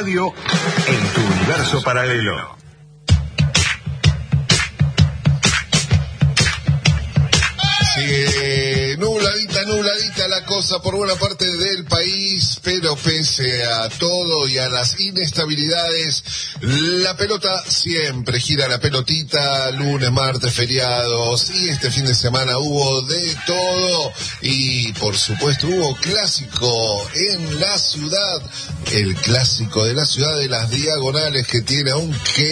radio en tu universo paralelo. Sigue nubladita la cosa por buena parte del país, pero pese a todo y a las inestabilidades, la pelota siempre gira, la pelotita, lunes, martes, feriados, y este fin de semana hubo de todo, y por supuesto hubo clásico en la ciudad, el clásico de la ciudad de las Diagonales, que tiene a un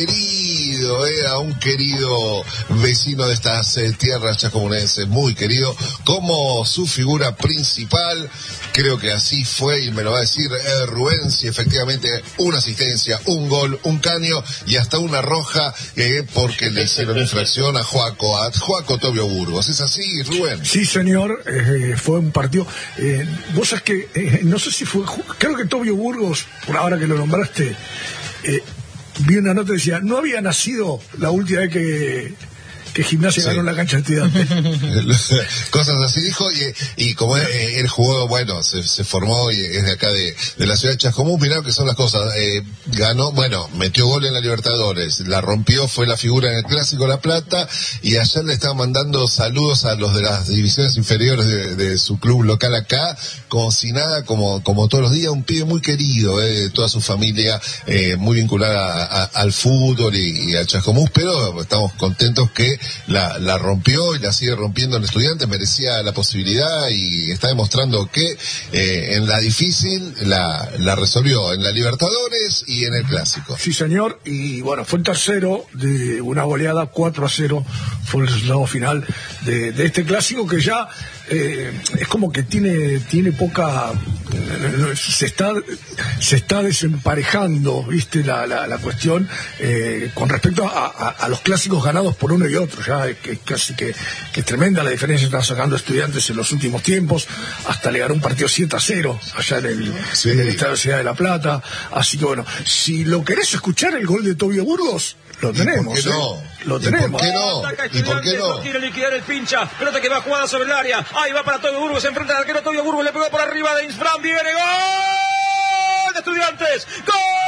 querido vecino de estas tierras chascomunenses, muy querido, como su figura principal. Creo que así fue, y me lo va a decir Rubén, si efectivamente una asistencia, un gol, un caño y hasta una roja, porque le hicieron infracción a Joaco Tobio Burgos. ¿Es así, Rubén? Sí, señor, fue un partido. Vos sabés que, no sé si fue, creo que Tobio Burgos, por ahora que lo nombraste, vi una nota que decía, no había nacido la última vez que Gimnasia ganó la cancha de Estudiantes. Cosas así dijo, y como él jugó, bueno, se formó y es de acá de la ciudad de Chascomús. Mirá que son las cosas, ganó, bueno, metió gol en la Libertadores, la rompió, fue la figura en el Clásico La Plata, y ayer le estaba mandando saludos a los de las divisiones inferiores de su club local acá, como si nada, como todos los días, un pibe muy querido, toda su familia muy vinculada al fútbol y al Chascomús, pero estamos contentos que la rompió y la sigue rompiendo en Estudiantes. Merecía la posibilidad y está demostrando que en la difícil la resolvió en la Libertadores y en el Clásico. Sí, señor, y bueno, fue el tercero de una goleada, 4-0 fue el resultado final de este Clásico, que ya es como que tiene poca, se está desemparejando, viste, la cuestión con respecto a los clásicos ganados por uno y otro. Ya casi que es tremenda la diferencia que está sacando Estudiantes en los últimos tiempos, hasta le ganó un partido 7-0 allá en el Estadio Ciudad de La Plata. Así que bueno, si lo querés escuchar, el gol de Tobio Burgos, lo tenemos. ¿Por qué no? Lo tenemos. ¿Y por qué no? Quiere liquidar el pincha, pelota que va jugada sobre el área, ahí va para Tobio Burgos, enfrenta al arquero Tobio Burgos, le pegó por arriba de Insfran, viene gol de Estudiantes, ¡gol!